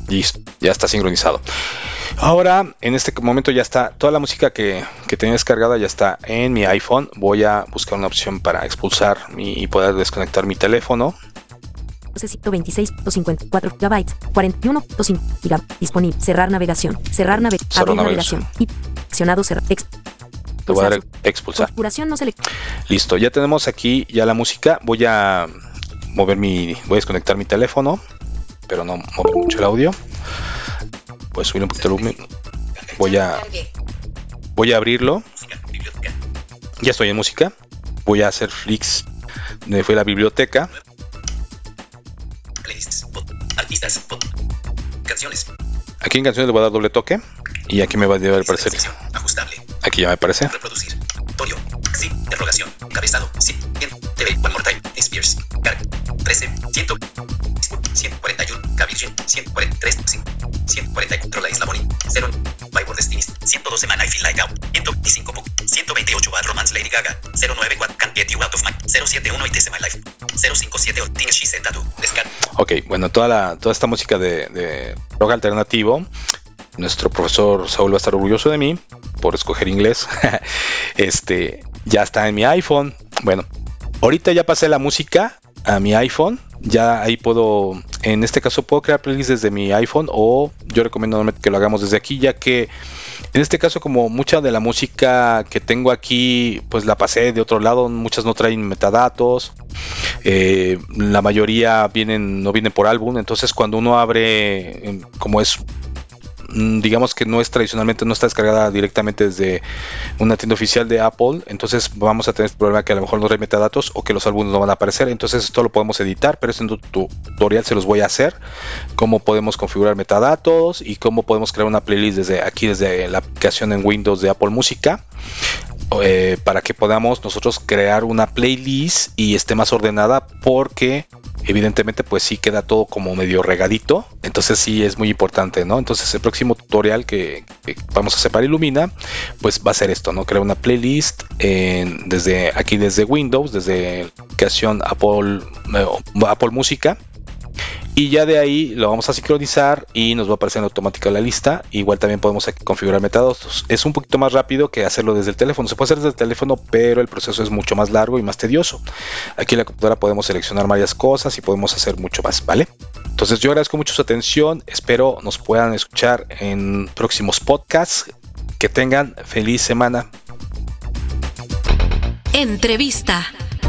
Listo, ya está sincronizado. Ahora, en este momento ya está, toda la música que tenía descargada ya está en mi iPhone. Voy a buscar una opción para expulsar y poder desconectar mi teléfono. Necesito 26.54 GB, 41.5 GB. Disponible. Cerrar navegación. Cerrar navegación. Y accionado cerrar. Le voy a dar expulsar. Configuración no seleccionada. Listo, ya tenemos aquí ya la música. Voy a desconectar mi teléfono, pero no mover mucho el audio. Voy a subir un poquito el volumen. Voy a abrirlo. Ya estoy en música. Voy a hacer flicks donde fue la biblioteca. Artistas, canciones. Aquí en canciones le voy a dar doble toque y aquí me va a aparecer. Ajustable. Aquí ya me aparece. Reproducir. Torio. Sí. Interrogación. Encabezado. Sí. Bien. TV. One more time. Spears. Car. 13. 100. 141. Cavirgin. 143. 140. Control la Isla Bonnie. 0. Byword Destinies. 112 Man I Feel Like Out. 125. 128 Bad Romance Lady Gaga. 094 Can't Get You Out of My. 071 It Is My Life. 057 Things She Said Tattoo. Ok, bueno, toda esta música de rock alternativo, nuestro profesor Saúl va a estar orgulloso de mí por escoger inglés. Ya está en mi iPhone. Bueno, ahorita ya pasé la música a mi iPhone. Ya ahí en este caso puedo crear playlists desde mi iPhone, o yo recomiendo normalmente que lo hagamos desde aquí, ya que en este caso, como mucha de la música que tengo aquí, pues la pasé de otro lado, muchas no traen metadatos, la mayoría no vienen por álbum, entonces cuando uno abre, como es, digamos que no está descargada directamente desde una tienda oficial de Apple, entonces vamos a tener el problema que a lo mejor no trae metadatos o que los álbumes no van a aparecer. Entonces esto lo podemos editar, pero en tutorial se los voy a hacer cómo podemos configurar metadatos y cómo podemos crear una playlist desde la aplicación en Windows de Apple Música, para que podamos nosotros crear una playlist y esté más ordenada, porque evidentemente pues sí queda todo como medio regadito, entonces sí es muy importante, ¿no? Entonces el próximo tutorial que vamos a hacer para Illumina pues va a ser esto, ¿no? Crear una playlist desde Windows, desde la aplicación Apple Música, y ya de ahí lo vamos a sincronizar y nos va a aparecer en automática la lista. Igual también podemos configurar metadatos. Es un poquito más rápido que hacerlo desde el teléfono. Se puede hacer desde el teléfono, pero el proceso es mucho más largo y más tedioso. Aquí en la computadora podemos seleccionar varias cosas y podemos hacer mucho más, ¿vale? Entonces yo agradezco mucho su atención. Espero nos puedan escuchar en próximos podcasts. Que tengan feliz semana. Entrevista.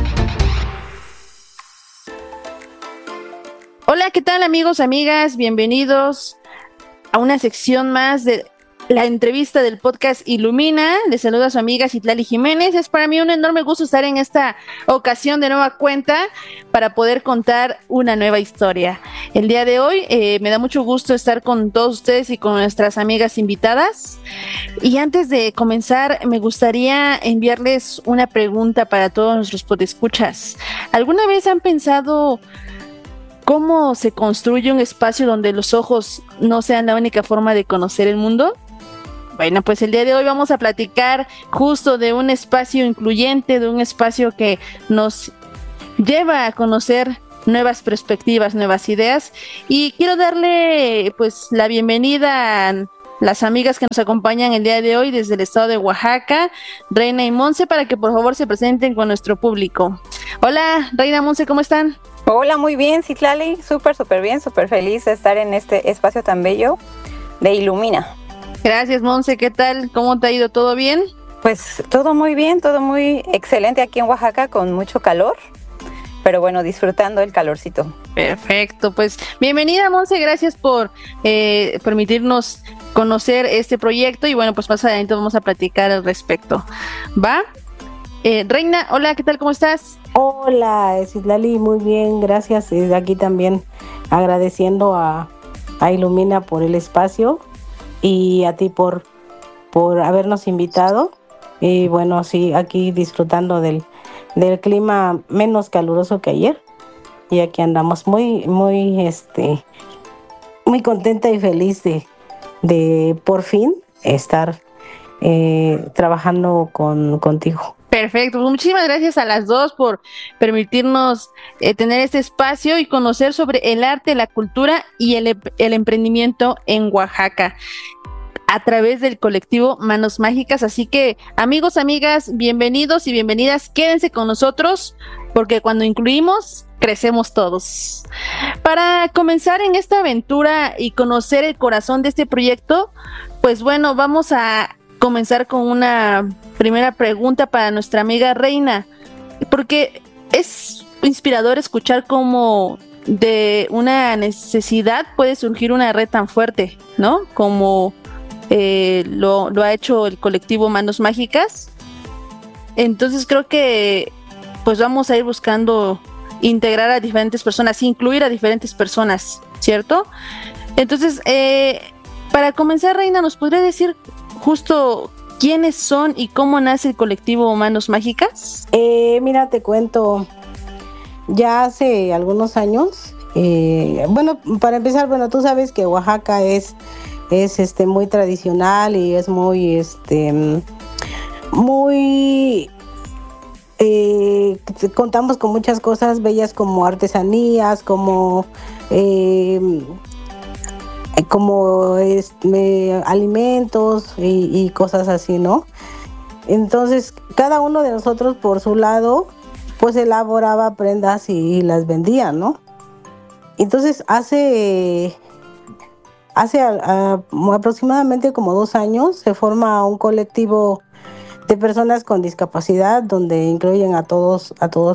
Hola, ¿qué tal, amigos, amigas? Bienvenidos a una sección más de la entrevista del podcast Illumina. Les saluda a su amiga Citlali Jiménez. Es para mí un enorme gusto estar en esta ocasión de nueva cuenta para poder contar una nueva historia. El día de hoy me da mucho gusto estar con todos ustedes y con nuestras amigas invitadas. Y antes de comenzar, me gustaría enviarles una pregunta para todos nuestros podescuchas. ¿Alguna vez han pensado cómo se construye un espacio donde los ojos no sean la única forma de conocer el mundo? Bueno, pues el día de hoy vamos a platicar justo de un espacio incluyente, de un espacio que nos lleva a conocer nuevas perspectivas, nuevas ideas. Y quiero darle pues la bienvenida a las amigas que nos acompañan el día de hoy desde el estado de Oaxaca, Reina y Monse, para que por favor se presenten con nuestro público. Hola, Reina, Monse, ¿cómo están? Hola, muy bien, Citlali, súper bien, súper feliz de estar en este espacio tan bello de Illumina. Gracias, Monse, ¿qué tal? ¿Cómo te ha ido? ¿Todo bien? Pues todo muy bien, todo muy excelente aquí en Oaxaca, con mucho calor, pero bueno, disfrutando el calorcito. Perfecto, pues bienvenida, Monse, gracias por permitirnos conocer este proyecto y bueno, pues más adelante vamos a platicar al respecto. ¿Va? Reina, hola, ¿qué tal? ¿Cómo estás? Hola, Citlali, muy bien, gracias. Aquí también agradeciendo a Illumina por el espacio y a ti por habernos invitado. Y bueno, sí, aquí disfrutando del clima menos caluroso que ayer. Y aquí andamos muy contenta y feliz de por fin estar trabajando contigo. Perfecto, pues muchísimas gracias a las dos por permitirnos tener este espacio y conocer sobre el arte, la cultura y el emprendimiento en Oaxaca a través del colectivo Manos Mágicas. Así que, amigos, amigas, bienvenidos y bienvenidas, quédense con nosotros porque cuando incluimos, crecemos todos. Para comenzar en esta aventura y conocer el corazón de este proyecto, pues bueno, vamos a comenzar con una primera pregunta para nuestra amiga Reina, porque es inspirador escuchar cómo de una necesidad puede surgir una red tan fuerte, ¿no? Como lo ha hecho el colectivo Manos Mágicas. Entonces creo que pues vamos a ir buscando integrar a diferentes personas, incluir a diferentes personas, ¿cierto? Entonces, para comenzar, Reina, ¿nos podría decir justo quiénes son y cómo nace el colectivo Manos Mágicas? Mira, te cuento, ya hace algunos años, bueno, para empezar, bueno, tú sabes que Oaxaca es muy tradicional y es muy, contamos con muchas cosas bellas como artesanías, como alimentos y cosas así, ¿no? Entonces, cada uno de nosotros por su lado, pues elaboraba prendas y las vendía, ¿no? Entonces, hace aproximadamente como 2 años se forma un colectivo de personas con discapacidad donde incluyen a todos.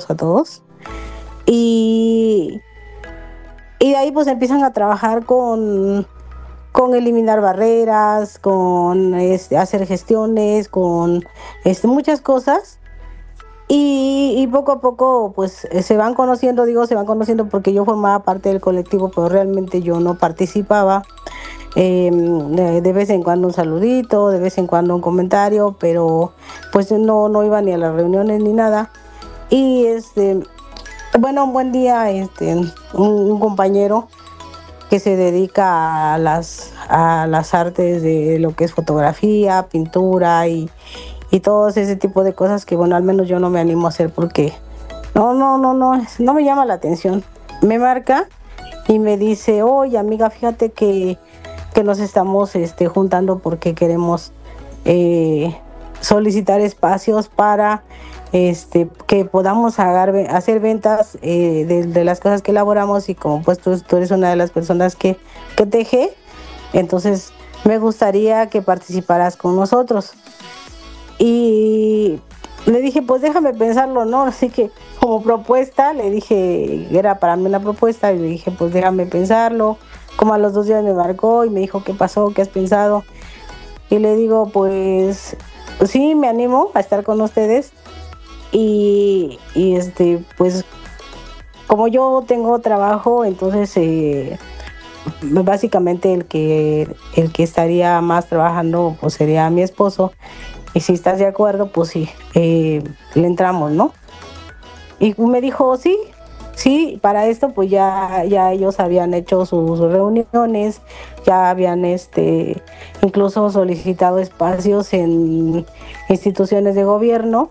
Y de ahí pues empiezan a trabajar con eliminar barreras, con hacer gestiones, con muchas cosas. Y poco a poco pues se van conociendo porque yo formaba parte del colectivo, pero realmente yo no participaba. De vez en cuando un saludito, de vez en cuando un comentario, pero pues no iba ni a las reuniones ni nada. Y bueno, un buen día un compañero que se dedica a las artes de lo que es fotografía, pintura y todo ese tipo de cosas que bueno, al menos yo no me animo a hacer porque no me llama la atención. Me marca y me dice: oye, amiga, fíjate que nos estamos juntando porque queremos solicitar espacios para que podamos hacer ventas de las cosas que elaboramos, y como pues tú eres una de las personas que teje, entonces me gustaría que participaras con nosotros. Y le dije, pues déjame pensarlo, ¿no? Así que como propuesta, le dije, era para mí una propuesta, y le dije, pues déjame pensarlo. Como a los 2 días me marcó y me dijo: ¿qué pasó? ¿Qué has pensado? Y le digo, pues sí, me animo a estar con ustedes. Y pues como yo tengo trabajo, entonces básicamente el que estaría más trabajando pues sería mi esposo. Y si estás de acuerdo, pues sí, le entramos, ¿no? Y me dijo, sí, para esto pues ya ellos habían hecho sus reuniones, ya habían incluso solicitado espacios en instituciones de gobierno,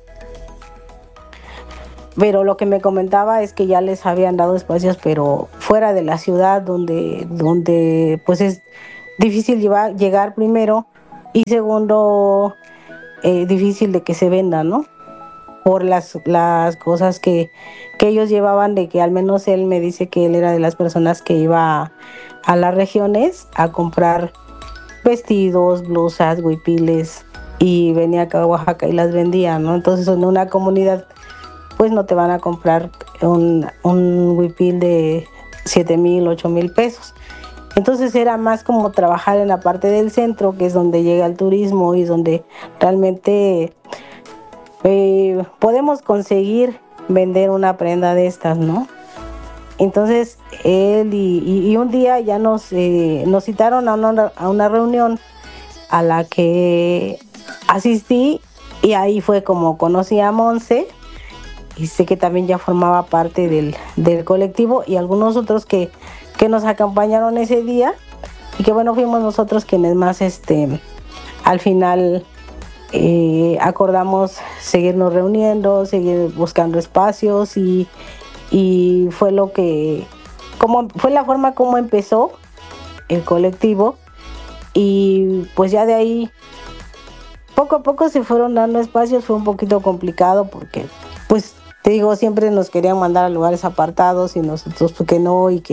pero lo que me comentaba es que ya les habían dado espacios, pero fuera de la ciudad, donde pues es difícil llegar primero, y segundo, difícil de que se vendan, ¿no? Por las cosas que ellos llevaban, de que al menos él me dice que él era de las personas que iba a las regiones a comprar vestidos, blusas, huipiles, y venía acá a Oaxaca y las vendía, ¿no? Entonces en una comunidad pues no te van a comprar un huipil de 7,000, 8,000 pesos. Entonces era más como trabajar en la parte del centro, que es donde llega el turismo y donde realmente podemos conseguir vender una prenda de estas, ¿no? Entonces él y un día ya nos citaron a una reunión a la que asistí, y ahí fue como conocí a Monse, y sé que también ya formaba parte del colectivo, y algunos otros que nos acompañaron ese día, y que bueno, fuimos nosotros quienes más al final acordamos seguirnos reuniendo, seguir buscando espacios y fue fue la forma como empezó el colectivo. Y pues ya de ahí poco a poco se fueron dando espacios. Fue un poquito complicado porque, pues te digo, siempre nos querían mandar a lugares apartados y nosotros pues que no, y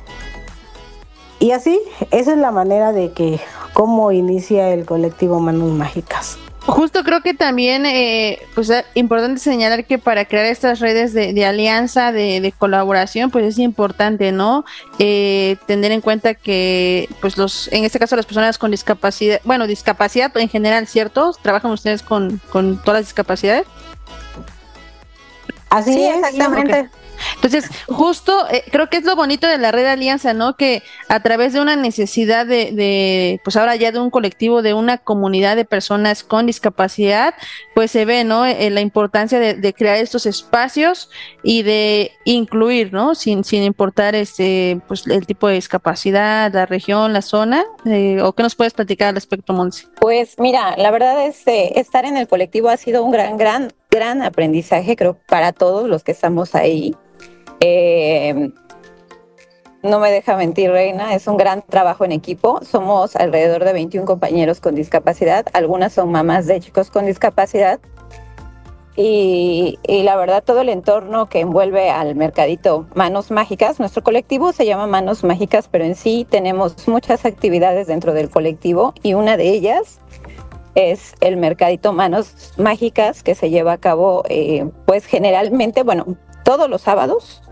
así, esa es la manera de que cómo inicia el colectivo Manos Mágicas. Justo creo que también pues es importante señalar que para crear estas redes de alianza, de colaboración, pues es importante, ¿no? Tener en cuenta que pues en este caso las personas con discapacidad, bueno, discapacidad en general, ¿cierto? ¿Trabajan ustedes con todas las discapacidades? Así sí, es, exactamente. Okay. Entonces, justo creo que es lo bonito de la red de alianza, ¿no? Que a través de una necesidad pues ahora ya de un colectivo, de una comunidad de personas con discapacidad, pues se ve, ¿no? La importancia de crear estos espacios y de incluir, ¿no? Sin importar pues el tipo de discapacidad, la región, la zona. ¿O qué nos puedes platicar al respecto, Monse? Pues mira, la verdad es estar en el colectivo ha sido un gran aprendizaje, creo, para todos los que estamos ahí. No me deja mentir, Reina, es un gran trabajo en equipo. Somos alrededor de 21 compañeros con discapacidad, algunas son mamás de chicos con discapacidad. Y la verdad, todo el entorno que envuelve al mercadito Manos Mágicas, nuestro colectivo se llama Manos Mágicas, pero en sí tenemos muchas actividades dentro del colectivo y una de ellas es el mercadito Manos Mágicas, que se lleva a cabo pues generalmente, bueno, todos los sábados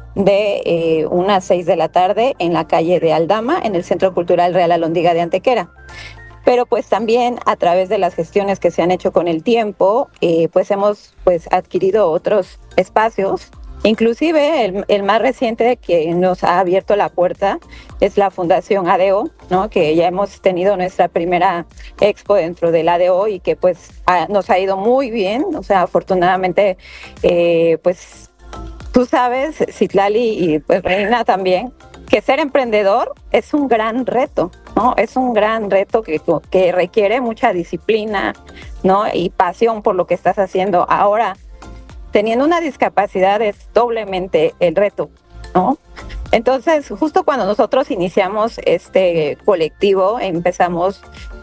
de unas 6 de la tarde en la calle de Aldama, en el Centro Cultural Real Alhóndiga de Antequera. Pero pues también a través de las gestiones que se han hecho con el tiempo, pues hemos adquirido otros espacios. Inclusive el más reciente que nos ha abierto la puerta es la Fundación ADO, ¿no? Que ya hemos tenido nuestra primera expo dentro del ADO y que pues nos ha ido muy bien. O sea, afortunadamente, pues tú sabes, Citlali y pues Reina también, que ser emprendedor es un gran reto, ¿no? Es un gran reto que requiere mucha disciplina, ¿no? Y pasión por lo que estás haciendo. Ahora, teniendo una discapacidad es doblemente el reto, ¿no? Entonces, justo cuando nosotros iniciamos este colectivo, empezamos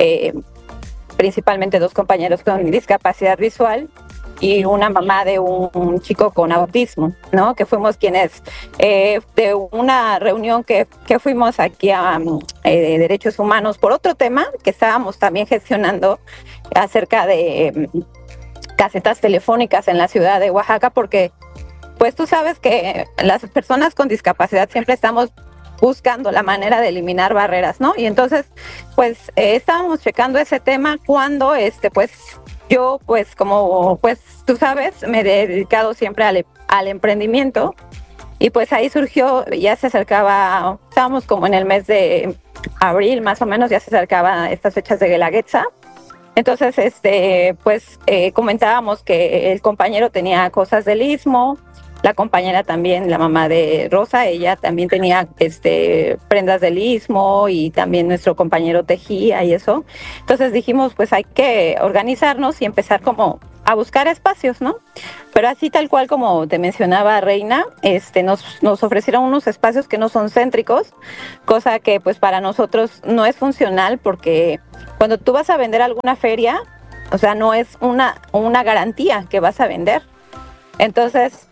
principalmente 2 compañeros con discapacidad visual y una mamá de un chico con autismo, ¿no? Que fuimos quienes, de una reunión que fuimos aquí a Derechos Humanos por otro tema que estábamos también gestionando acerca de casetas telefónicas en la ciudad de Oaxaca, porque pues tú sabes que las personas con discapacidad siempre estamos buscando la manera de eliminar barreras, ¿no? Y entonces, pues estábamos checando ese tema cuando, pues yo, pues como pues tú sabes, me he dedicado siempre al emprendimiento y pues ahí surgió, ya se acercaba, estábamos como en el mes de abril más o menos, ya se acercaban estas fechas de Guelaguetza. Entonces, pues comentábamos que el compañero tenía cosas del istmo, la compañera también, la mamá de Rosa, ella también tenía prendas del istmo y también nuestro compañero tejía y eso. Entonces dijimos, pues hay que organizarnos y empezar como a buscar espacios, ¿no? Pero así tal cual como te mencionaba Reina, nos ofrecieron unos espacios que no son céntricos, cosa que pues para nosotros no es funcional porque cuando tú vas a vender alguna feria, o sea, no es una garantía que vas a vender. Entonces,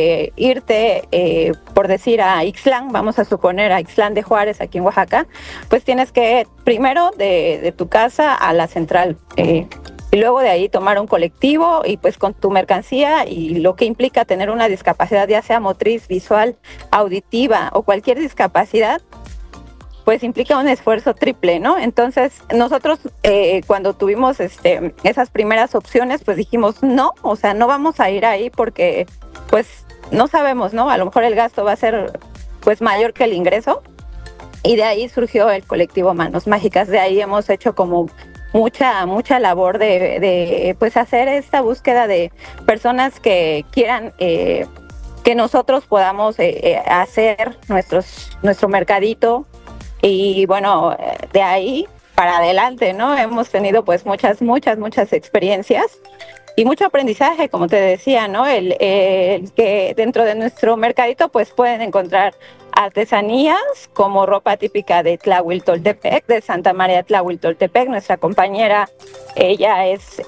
irte, por decir, a Ixtlán, vamos a suponer a Ixtlán de Juárez, aquí en Oaxaca, pues tienes que primero de tu casa a la central, y luego de ahí tomar un colectivo y pues con tu mercancía y lo que implica tener una discapacidad, ya sea motriz, visual, auditiva o cualquier discapacidad, pues implica un esfuerzo triple, ¿no? Entonces, nosotros cuando tuvimos esas primeras opciones, pues dijimos, no, o sea, no vamos a ir ahí porque, pues, no sabemos, ¿no? A lo mejor el gasto va a ser, pues, mayor que el ingreso. Y de ahí surgió el colectivo Manos Mágicas. De ahí hemos hecho como mucha labor de pues, hacer esta búsqueda de personas que quieran que nosotros podamos hacer nuestro mercadito. Y bueno, de ahí para adelante, ¿no? Hemos tenido pues muchas experiencias y mucho aprendizaje, como te decía, ¿no? El que dentro de nuestro mercadito pues pueden encontrar artesanías como ropa típica de Tlahuiltoltepec, de Santa María Tlahuiltoltepec. Nuestra compañera, ella es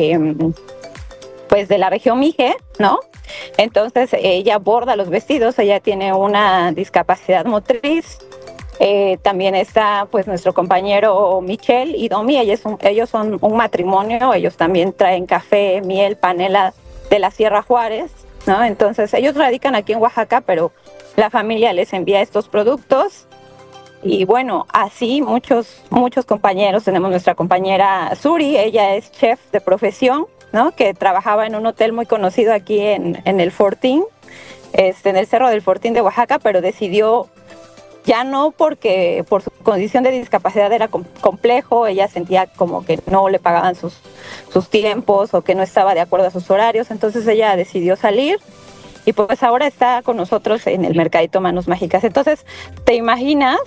pues de la región Mije, ¿no? Entonces ella borda los vestidos, ella tiene una discapacidad motriz. También está pues nuestro compañero Michel y Domi, ellos son un matrimonio, ellos también traen café, miel, panela de la Sierra Juárez, ¿no? Entonces ellos radican aquí en Oaxaca, pero la familia les envía estos productos. Y bueno, así muchos compañeros. Tenemos nuestra compañera Suri, ella es chef de profesión, ¿no? Que trabajaba en un hotel muy conocido aquí en el Fortín, en el Cerro del Fortín de Oaxaca, pero decidió, ya no porque por su condición de discapacidad era complejo, ella sentía como que no le pagaban sus tiempos o que no estaba de acuerdo a sus horarios, entonces ella decidió salir y pues ahora está con nosotros en el Mercadito Manos Mágicas. Entonces, ¿te imaginas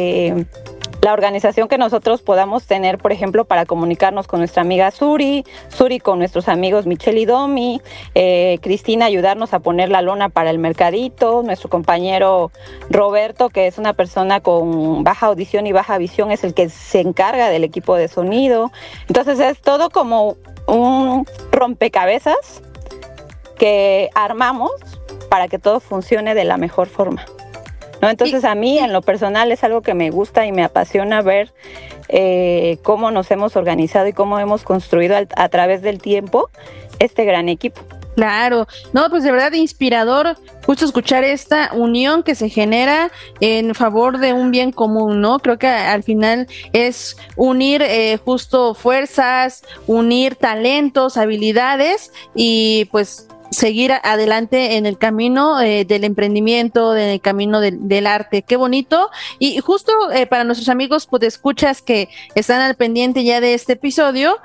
la organización que nosotros podamos tener, por ejemplo, para comunicarnos con nuestra amiga Suri con nuestros amigos Michelle y Domi, Cristina ayudarnos a poner la lona para el mercadito, nuestro compañero Roberto, que es una persona con baja audición y baja visión, es el que se encarga del equipo de sonido? Entonces es todo como un rompecabezas que armamos para que todo funcione de la mejor forma, ¿no? Entonces a mí en lo personal es algo que me gusta y me apasiona ver cómo nos hemos organizado y cómo hemos construido a través del tiempo este gran equipo. Claro, no, pues de verdad inspirador justo escuchar esta unión que se genera en favor de un bien común, ¿no? Creo que al final es unir justo fuerzas, unir talentos, habilidades y pues seguir adelante en el camino del emprendimiento, en el camino del arte. Qué bonito. Y justo para nuestros amigos pues escuchas que están al pendiente ya de este episodio,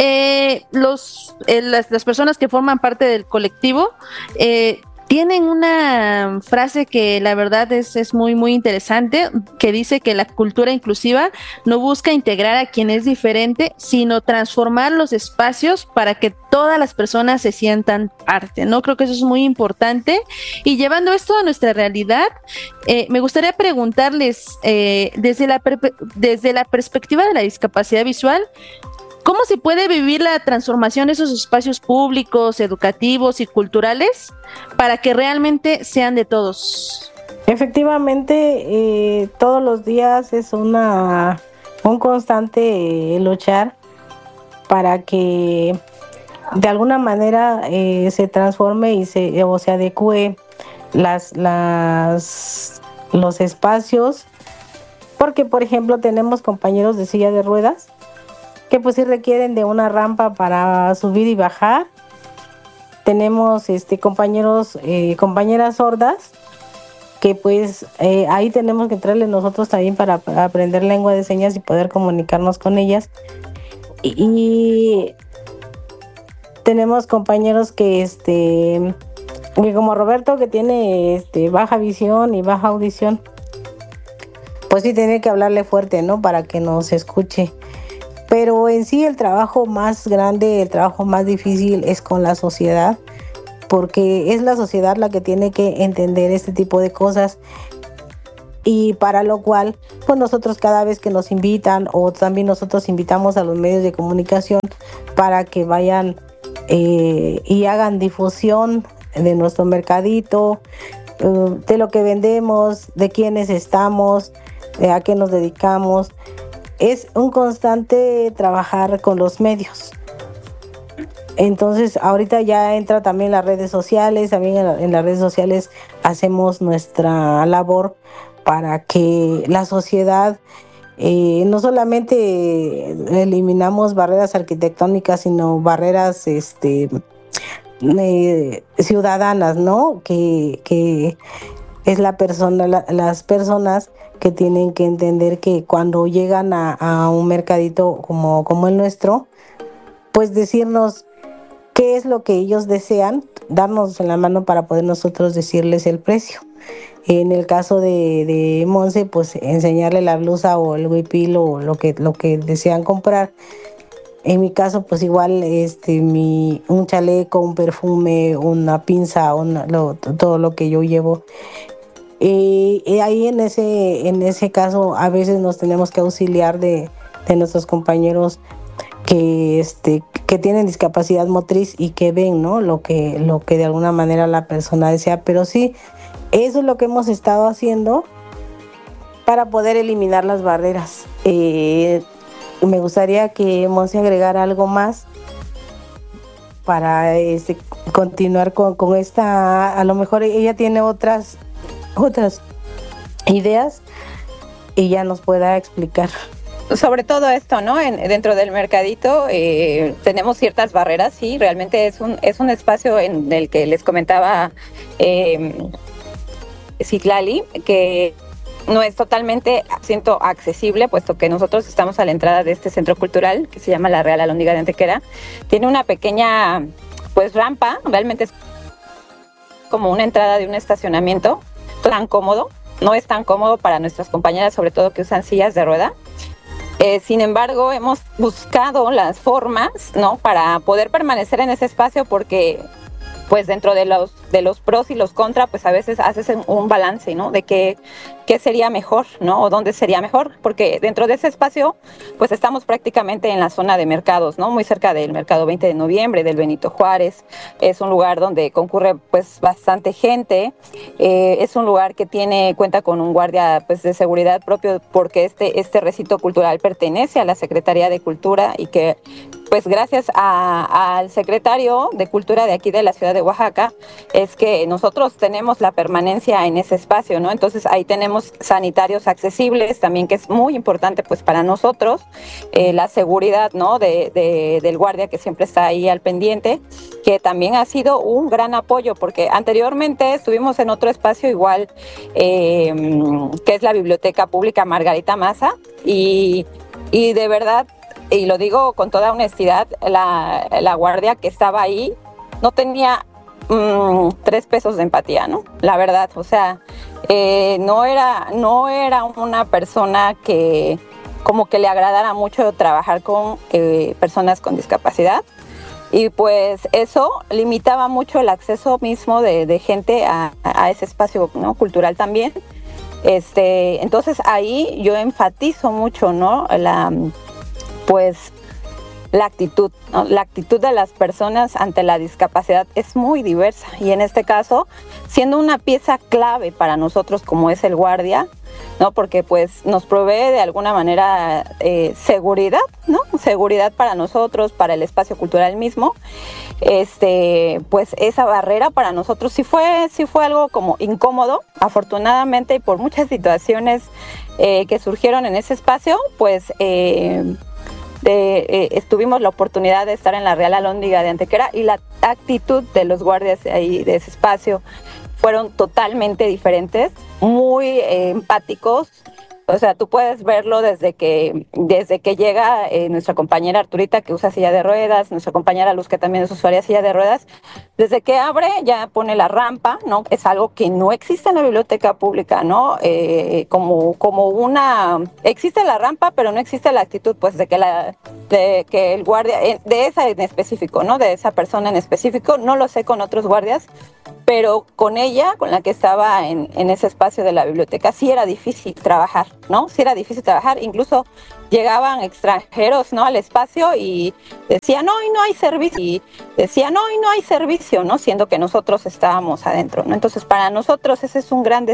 las personas que forman parte del colectivo tienen una frase que la verdad es muy, muy interesante, que dice que la cultura inclusiva no busca integrar a quien es diferente, sino transformar los espacios para que todas las personas se sientan parte, ¿no? Creo que eso es muy importante. Y llevando esto a nuestra realidad, me gustaría preguntarles, desde la perspectiva de la discapacidad visual, ¿cómo se puede vivir la transformación de esos espacios públicos, educativos y culturales para que realmente sean de todos? Efectivamente, todos los días es un constante luchar para que de alguna manera se transforme y se adecue los espacios, porque por ejemplo tenemos compañeros de silla de ruedas que pues sí requieren de una rampa para subir y bajar. Tenemos compañeros, compañeras sordas, que pues ahí tenemos que entrarle nosotros también para aprender lengua de señas y poder comunicarnos con ellas. Y tenemos compañeros que como Roberto, que tiene baja visión y baja audición, pues sí tiene que hablarle fuerte, ¿no? Para que nos escuche. Pero en sí el trabajo más grande, el trabajo más difícil es con la sociedad, porque es la sociedad la que tiene que entender este tipo de cosas, y para lo cual pues nosotros cada vez que nos invitan, o también nosotros invitamos a los medios de comunicación para que vayan y hagan difusión de nuestro mercadito, de lo que vendemos, de quiénes estamos, de a qué nos dedicamos. Es un constante trabajar con los medios. Entonces ahorita ya entra también las redes sociales, también en las redes sociales hacemos nuestra labor para que la sociedad no solamente eliminamos barreras arquitectónicas, sino barreras ciudadanas, ¿no? Que es las personas que tienen que entender que cuando llegan a un mercadito como el nuestro, pues decirnos qué es lo que ellos desean, darnos en la mano para poder nosotros decirles el precio. En el caso de Monse, pues enseñarle la blusa o el huipil o lo que desean comprar. En mi caso, pues igual un chaleco, un perfume, una pinza, todo lo que yo llevo. Ahí en ese caso a veces nos tenemos que auxiliar de nuestros compañeros que tienen discapacidad motriz y que ven, ¿no? Lo que de alguna manera la persona desea. Pero sí, eso es lo que hemos estado haciendo para poder eliminar las barreras. Me gustaría que Monse agregara algo más para continuar con esta. A lo mejor ella tiene otras ideas y ya nos pueda explicar. Sobre todo esto, ¿no? Dentro del mercadito tenemos ciertas barreras, sí, realmente es un espacio en el que les comentaba Citlali, que no es totalmente, siento, accesible, puesto que nosotros estamos a la entrada de este centro cultural que se llama la Real Alhóndiga de Antequera. Tiene una pequeña, pues, rampa, realmente es como una entrada de un estacionamiento, tan cómodo, no es tan cómodo para nuestras compañeras, sobre todo que usan sillas de rueda. Sin embargo, hemos buscado las formas, ¿no?, para poder permanecer en ese espacio, porque pues dentro de los pros y los contras, pues a veces haces un balance, ¿no?, de qué sería mejor, ¿no?, o dónde sería mejor, porque dentro de ese espacio, pues estamos prácticamente en la zona de mercados, ¿no?, muy cerca del mercado 20 de noviembre, del Benito Juárez. Es un lugar donde concurre pues bastante gente, es un lugar que cuenta con un guardia pues de seguridad propio, porque este recinto cultural pertenece a la Secretaría de Cultura, y que pues gracias al secretario de Cultura de aquí de la ciudad de Oaxaca es que nosotros tenemos la permanencia en ese espacio, ¿no? Entonces ahí tenemos sanitarios accesibles también, que es muy importante pues para nosotros, la seguridad, ¿no?, del guardia que siempre está ahí al pendiente, que también ha sido un gran apoyo, porque anteriormente estuvimos en otro espacio igual, que es la Biblioteca Pública Margarita Maza, y de verdad, y lo digo con toda honestidad, la guardia que estaba ahí no tenía 3 pesos de empatía, ¿no? La verdad, o sea, no era una persona que como que le agradara mucho trabajar con personas con discapacidad, y pues eso limitaba mucho el acceso mismo de gente a ese espacio, ¿no?, cultural también. Entonces ahí yo enfatizo mucho, ¿no?, la actitud, ¿no? La actitud de las personas ante la discapacidad es muy diversa, y en este caso, siendo una pieza clave para nosotros como es el guardia, ¿no?, porque pues nos provee de alguna manera seguridad, ¿no?, seguridad para nosotros, para el espacio cultural mismo. Pues esa barrera para nosotros sí fue algo como incómodo, afortunadamente, y por muchas situaciones que surgieron en ese espacio, pues tuvimos la oportunidad de estar en la Real Alhóndiga de Antequera, y la actitud de los guardias de ahí, de ese espacio, fueron totalmente diferentes, muy empáticos. O sea, tú puedes verlo desde que llega nuestra compañera Arturita, que usa silla de ruedas, nuestra compañera Luz, que también es usuaria de silla de ruedas. Desde que abre ya pone la rampa, ¿no? Es algo que no existe en la biblioteca pública, ¿no? Existe la rampa, pero no existe la actitud, pues, de que el guardia, de esa en específico, ¿no?, de esa persona en específico. No lo sé con otros guardias, pero con ella, con la que estaba en ese espacio de la biblioteca, sí era difícil trabajar, ¿no? Sí era difícil trabajar. Incluso llegaban extranjeros, ¿no?, al espacio y decían, no, y no hay servicio. Y decían, no, y no hay servicio, ¿no?, siendo que nosotros estábamos adentro, ¿no? Entonces, para nosotros ese es un gran